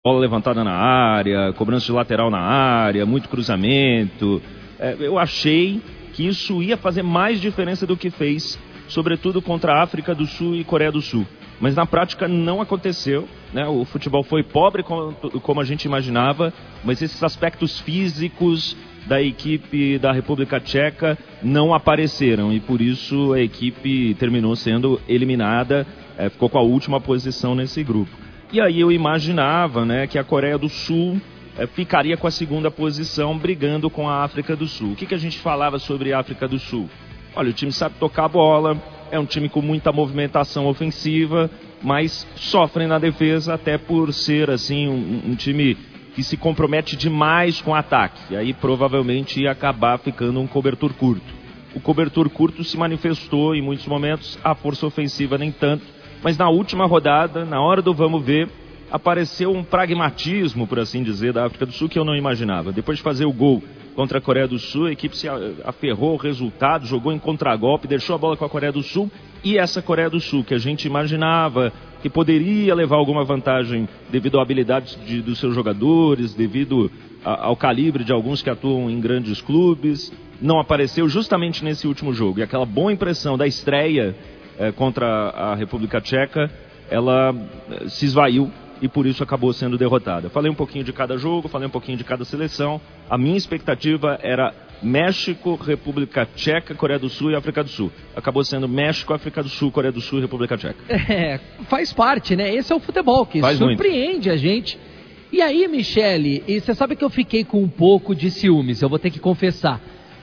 bola levantada na área, cobrança de lateral na área, muito cruzamento. Eu achei que isso ia fazer mais diferença do que fez, sobretudo contra a África do Sul e Coreia do Sul. Mas na prática não aconteceu, né? O futebol foi pobre como a gente imaginava, mas esses aspectos físicos da equipe da República Tcheca não apareceram e por isso a equipe terminou sendo eliminada, ficou com a última posição nesse grupo. E aí eu imaginava, né, que a Coreia do Sul ficaria com a segunda posição brigando com a África do Sul. O que a gente falava sobre a África do Sul? Olha, o time sabe tocar a bola, é um time com muita movimentação ofensiva, mas sofre na defesa até por ser assim um time que se compromete demais com o ataque. E aí provavelmente ia acabar ficando um cobertor curto. O cobertor curto se manifestou em muitos momentos, a força ofensiva nem tanto, mas na última rodada, na hora do vamos ver, apareceu um pragmatismo, por assim dizer, da África do Sul que eu não imaginava. Depois de fazer o gol contra a Coreia do Sul, a equipe se aferrou ao resultado, jogou em contragolpe, deixou a bola com a Coreia do Sul. E essa Coreia do Sul, que a gente imaginava que poderia levar alguma vantagem devido à habilidade dos seus jogadores, devido ao calibre de alguns que atuam em grandes clubes, não apareceu justamente nesse último jogo. E aquela boa impressão da estreia contra a República Tcheca, ela se esvaiu e por isso acabou sendo derrotada. Falei um pouquinho de cada jogo, falei um pouquinho de cada seleção. A minha expectativa era México, República Tcheca, Coreia do Sul e África do Sul. Acabou sendo México, África do Sul, Coreia do Sul e República Tcheca. Faz parte, né? Esse é o futebol que surpreende a gente. E aí, Michele, e você sabe que eu fiquei com um pouco de ciúmes, eu vou ter que confessar.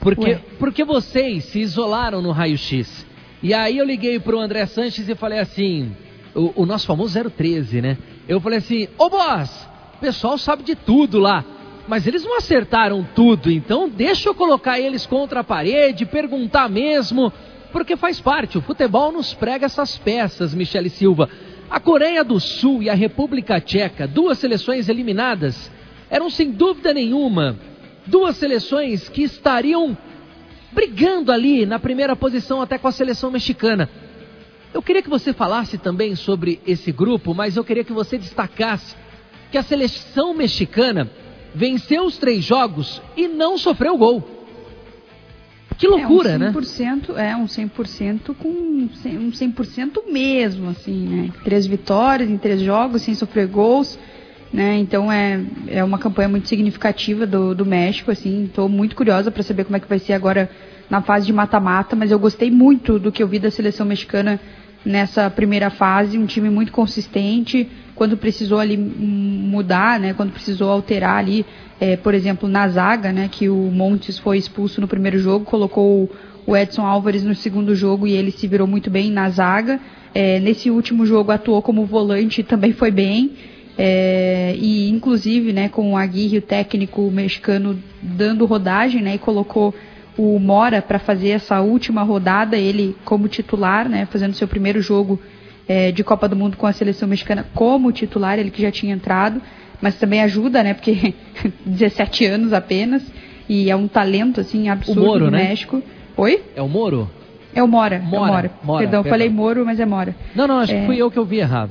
Porque vocês se isolaram no raio-x. E aí eu liguei pro André Sanches e falei assim, o nosso famoso 013, né? Eu falei assim, ô boss, o pessoal sabe de tudo lá, mas eles não acertaram tudo, então deixa eu colocar eles contra a parede, perguntar mesmo, porque faz parte, o futebol nos prega essas peças, Michele Silva. A Coreia do Sul e a República Tcheca, duas seleções eliminadas, eram sem dúvida nenhuma, duas seleções que estariam brigando ali na primeira posição até com a seleção mexicana. Eu queria que você falasse também sobre esse grupo, mas eu queria que você destacasse que a seleção mexicana venceu os 3 jogos e não sofreu gol. Que loucura, né? 100% com um 100% mesmo, assim, né? 3 vitórias em 3 jogos, sem sofrer gols, né? Então é uma campanha muito significativa do México, assim. Estou muito curiosa para saber como é que vai ser agora na fase de mata-mata, mas eu gostei muito do que eu vi da seleção mexicana nessa primeira fase, um time muito consistente, quando precisou ali mudar, né, quando precisou alterar ali, por exemplo, na zaga, né, que o Montes foi expulso no primeiro jogo, colocou o Edson Álvares no segundo jogo e ele se virou muito bem na zaga. Nesse último jogo atuou como volante e também foi bem, e inclusive, né, com o Aguirre, o técnico mexicano, dando rodagem, né, e colocou o Mora para fazer essa última rodada, ele como titular, né, fazendo seu primeiro jogo de Copa do Mundo com a seleção mexicana como titular, ele que já tinha entrado, mas também ajuda, né, porque 17 anos apenas, e é um talento assim absurdo o Moro, do México. Oi? É o Moro? É o Mora. Perdão, falei Moro, mas é Mora. Não, acho que fui eu que ouvi errado.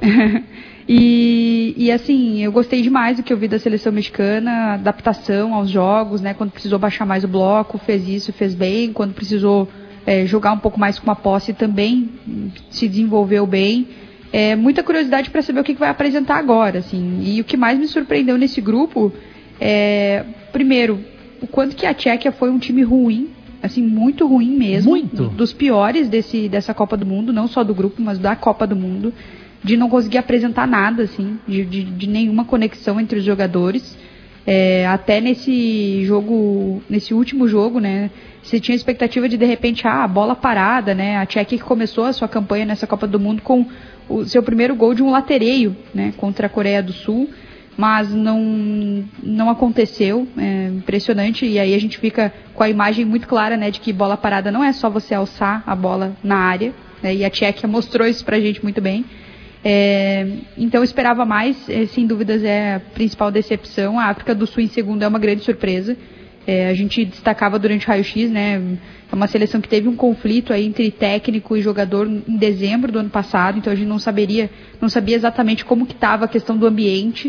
E assim, eu gostei demais do que eu vi da seleção mexicana, adaptação aos jogos, né? Quando precisou baixar mais o bloco, fez isso, fez bem. Quando precisou jogar um pouco mais com a posse, também se desenvolveu bem. Muita curiosidade para saber o que vai apresentar agora, assim. E o que mais me surpreendeu nesse grupo primeiro, o quanto que a Tchequia foi um time ruim, assim, muito ruim mesmo. Muito? Dos piores dessa Copa do Mundo, não só do grupo, mas da Copa do Mundo. De não conseguir apresentar nada, assim, de nenhuma conexão entre os jogadores. Até nesse último jogo, né, você tinha a expectativa de repente, a bola parada, né, a Tchequia que começou a sua campanha nessa Copa do Mundo com o seu primeiro gol de um latereio, né, contra a Coreia do Sul, mas não aconteceu, impressionante, e aí a gente fica com a imagem muito clara, né, de que bola parada não é só você alçar a bola na área, né, e a Tchequia mostrou isso pra gente muito bem. Então eu esperava mais, sem dúvidas é a principal decepção. A África do Sul em segundo é uma grande surpresa. A gente destacava durante o raio-x, né? É uma seleção que teve um conflito aí entre técnico e jogador em dezembro do ano passado, então a gente não sabia exatamente como que estava a questão do ambiente.